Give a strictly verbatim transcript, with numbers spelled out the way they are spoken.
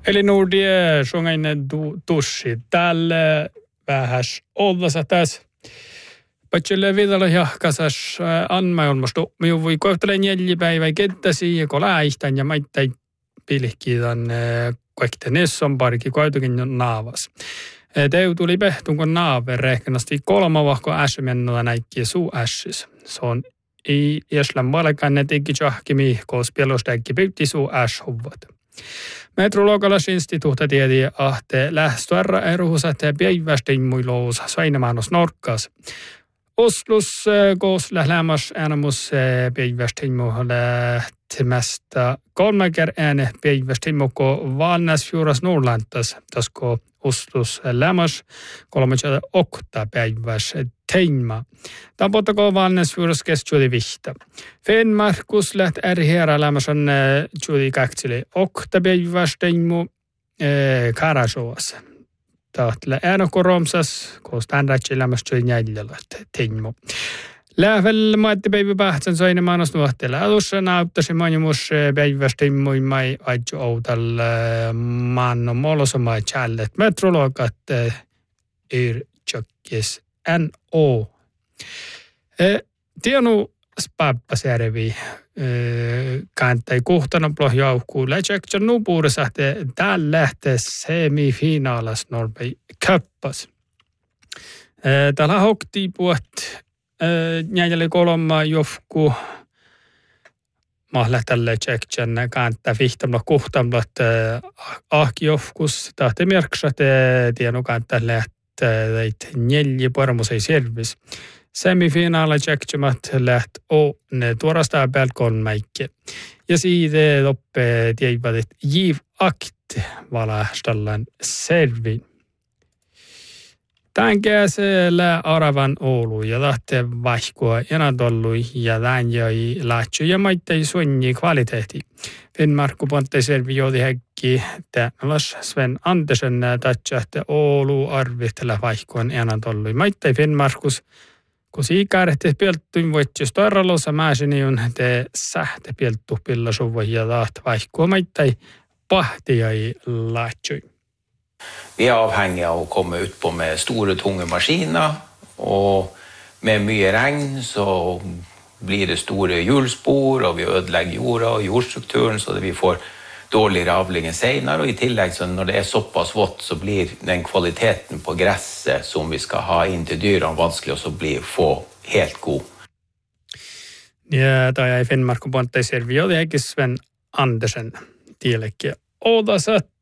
Eli Nordie sungainen tussi. Täällä vähäs ollassa tässä. Patselle vidalla jahkasas anmailmastu. Minun voi kohtelen jäljipäivä kenttäsi ja kolaihtan ja maittain pilkkiitan kaikki nesson parki koitukin naavas. Teu tuli pehtunkon naaverehkenasti kolma vahko äsmennolla näikkiä suu ässis. Se on ei jäslän malkan ne teki tjahkimi, koos pielostäkki pyytti suu äshuvvat. Metrologalaisinstituutti tiedi ahte lähstuarra eruhusat päivästin muilous sainamaanos norkkas. Oslus koos lählämmas äänemus päivästin lähtemästä kolmaker ääne päivästin muko valnäsfjuras Norlantas, tasko Oslus lämmas kolmatta okta päiväs teima. Tampotako valnäsfjuras kestjuudi vihta. Fenmarkus läht ärhiera lämmas on juudi kaksili okta päiväs teimu Karasovas. Tahtle äänokoromsas, koos tänrätsi lämmas juudi jäljellä teimu. Lähvel maatti päivä pähtsän soine maanos nuohtella. Alussa nauttasi manimus päivästä muimai aitju outal maanno molosomai challet. Metrologat yrtjökkis N O. Tienu spappasjärvi kantai kuhtanon plohjauhkuu. Lätsäksä nupuudessa, että täällä lähtee semifinaalas Norpei köppas. Täällä hoktii puhut Jäljellä kolma jofku mahlähtälle tseksän kantaa vihtamalla kuhtamalla ahki jofkus tahti merksat tienu kantaa lähtee neljä parmusei servis. Semifinaala tseksämät läht o ne tuorastaa pelkon mäikki. Ja siitä loppe tiedät, että jiv akt valahstallan servin. Tämän käsellä aravan Oulu ja lähtee vaihkoa enätollui ja tämän jäi lähtsy ja maittai suunni kvaliteetti. Finnmarkku ponttei servi joodi häkki tämälas Sven Andersen tatsa, että Oulu arvittella vaihkoon enätollui. Maittai Finnmarkus, kun siikärehti pielttuin voitsi starralossa mäsini on te sähte pielttu pillasuvua ja lähtee vaihkoa maittai pahti jäi lähtsy. Vi är avhängiga av att komma ut på med stora tunga maskiner och med mycket regn så blir det stora hjulspår och vi ödelägger jorda och jordstrukturen så att vi får dålig avling senare och i tillägg så när det är så pass vått så blir den kvaliteten på gräset som vi ska ha in till dyren vanskelig och så blir få helt god. Ja tämä ei Finnmarkku ponttei servi, oli eikä Sven Andersen tiellekin. Odasat